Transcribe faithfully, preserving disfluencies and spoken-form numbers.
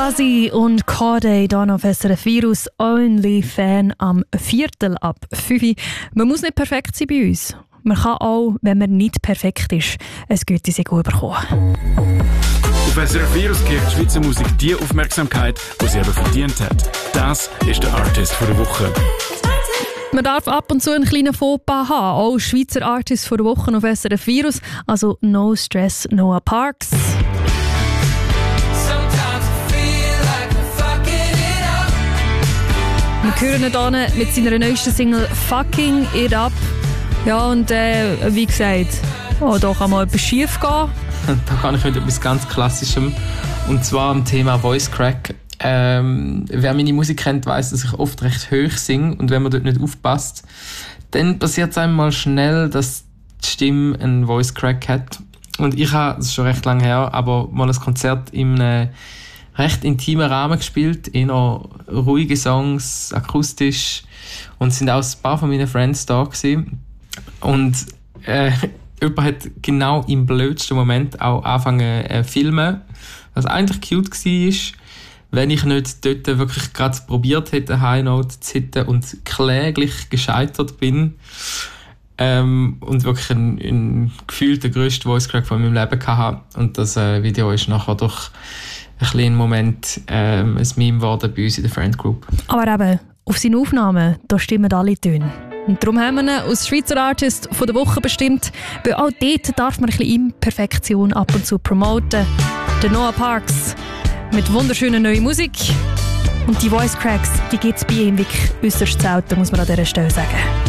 Fuzzy und Corday hier noch auf S R F Virus Only Fan am Viertel ab fünf. Man muss nicht perfekt sein bei uns. Man kann auch, wenn man nicht perfekt ist, ein gutes Ego bekommen. Auf S R F Virus gibt die Schweizer Musik die Aufmerksamkeit, die sie eben verdient hat. Das ist der Artist der Woche. Man darf ab und zu einen kleinen Fauxpas haben. Auch Schweizer Artist der Woche auf S R F Virus. Also No Stress, Noah Parks. Wir hören ihn hier mit seiner neuesten Single «Fucking It Up». Ja, und äh, wie gesagt, oh, da kann mal etwas schief gehen. Da kann ich mit etwas ganz Klassischem. Und zwar am Thema Voice Crack. Ähm, wer meine Musik kennt, weiss, dass ich oft recht hoch singe. Und wenn man dort nicht aufpasst, dann passiert es einem mal schnell, dass die Stimme einen Voice Crack hat. Und ich habe, das ist schon recht lange her, aber mal ein Konzert in einem recht intimen Rahmen gespielt, eher ruhige Songs, akustisch, und es sind auch ein paar von meinen Friends da gewesen. Und äh, jemand hat genau im blödsten Moment auch angefangen zu äh, filmen, was eigentlich cute war, wenn ich nicht dort wirklich gerade probiert hätte, High Note zu hitten und kläglich gescheitert bin ähm, und wirklich ein, ein gefühlt der grösste Voice Crack von meinem Leben hatte. Und das äh, Video ist nachher doch ein kleiner Moment ähm, ein Meme geworden bei uns in der Friend Group. Aber eben, auf seinen Aufnahmen, da stimmen alle Töne. Und darum haben wir ihn als Schweizer Artist von der Woche bestimmt, weil auch dort darf man ein bisschen Imperfektion ab und zu promoten. Der Noah Parks mit wunderschöner neuer Musik. Und die Voice Cracks, die gibt es bei ihm wirklich äußerst selten, muss man an dieser Stelle sagen.